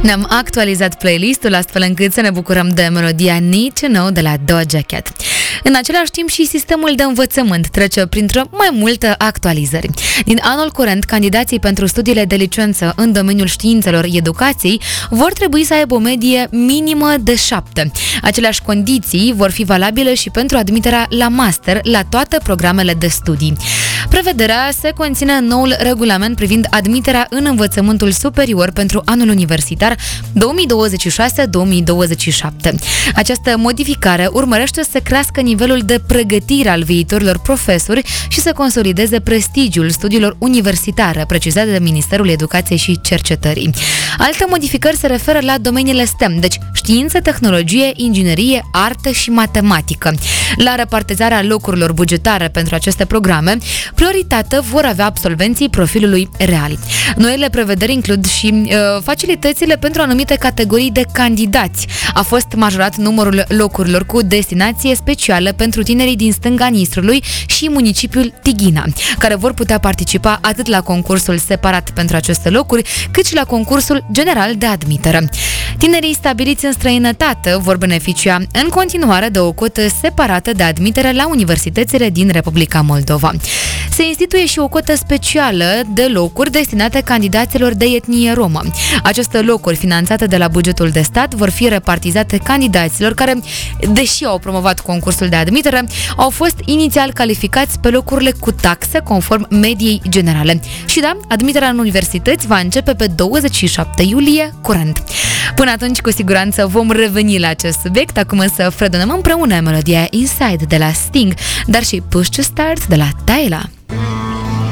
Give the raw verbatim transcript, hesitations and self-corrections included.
Ne-am actualizat playlistul astfel încât să ne bucurăm de melodia Need to Know de la Doja Cat. În același timp și sistemul de învățământ trece printr-o mai multă actualizări. Din anul curent, candidații pentru studiile de licență în domeniul științelor educației vor trebui să aibă o medie minimă de șapte. Aceleași condiții vor fi valabile și pentru admiterea la master la toate programele de studii. Prevederea se conține în noul regulament privind admiterea în învățământul superior pentru anul universitar două mii douăzeci și șase două mii douăzeci și șapte. Această modificare urmărește să crească nivelul de pregătire al viitorilor profesori și să consolideze prestigiul studiilor universitare, precizate de Ministerul Educației și Cercetării. Alte modificări se referă la domeniile STEM, deci știință, tehnologie, inginerie, artă și matematică. La repartizarea locurilor bugetare pentru aceste programe, prioritate vor avea absolvenții profilului real. Noile prevederi includ și uh, facilitățile pentru anumite categorii de candidați. A fost majorat numărul locurilor cu destinație specială pentru tinerii din stânga Nistrului și municipiul Tighina, care vor putea participa atât la concursul separat pentru aceste locuri, cât și la concursul general de admitere. Tinerii stabiliți în străinătate vor beneficia în continuare de o cotă separată de admitere la universitățile din Republica Moldova. Se instituie și o cotă specială de locuri destinate candidaților de etnie romă. Aceste locuri finanțate de la bugetul de stat vor fi repartizate candidaților care, deși au promovat concursul de admitere, au fost inițial calificați pe locurile cu taxe conform mediei generale. Și da, admiterea în universități va începe pe douăzeci și șapte iulie curent. Până atunci, cu siguranță vom reveni la acest subiect, acum însă fredonăm împreună melodia Inside de la Sting, dar și Push to Start de la Tyla.